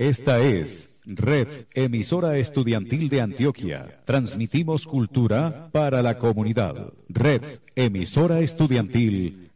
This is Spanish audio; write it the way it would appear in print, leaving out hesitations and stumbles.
Esta es Red Emisora Estudiantil de Antioquia. Transmitimos cultura para la comunidad. Red Emisora Estudiantil